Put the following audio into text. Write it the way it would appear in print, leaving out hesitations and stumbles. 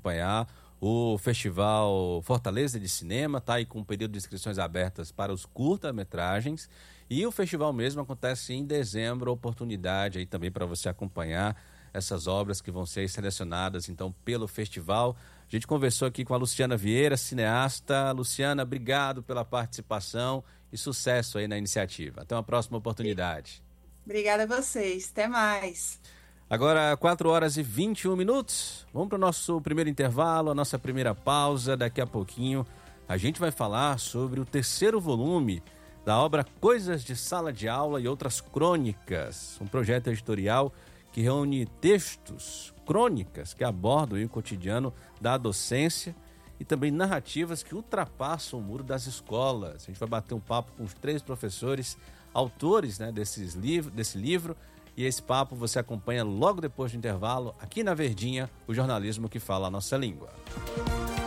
acompanhar o Festival Fortaleza de Cinema, tá aí com um período de inscrições abertas para os curta-metragens, e o festival mesmo acontece em dezembro, oportunidade aí também para você acompanhar essas obras que vão ser selecionadas então pelo festival. A gente conversou aqui com a Luciana Vieira, cineasta. Luciana, obrigado pela participação e sucesso aí na iniciativa. Até uma próxima oportunidade. Obrigada a vocês. Até mais. Agora, 4h21. Vamos para o nosso primeiro intervalo, a nossa primeira pausa. Daqui a pouquinho a gente vai falar sobre o terceiro volume da obra Coisas de Sala de Aula e Outras Crônicas, um projeto editorial que reúne textos, crônicas que abordam o cotidiano da docência e também narrativas que ultrapassam o muro das escolas. A gente vai bater um papo com os 3 professores, autores, né, desse livro, e esse papo você acompanha logo depois do intervalo, aqui na Verdinha, o jornalismo que fala a nossa língua.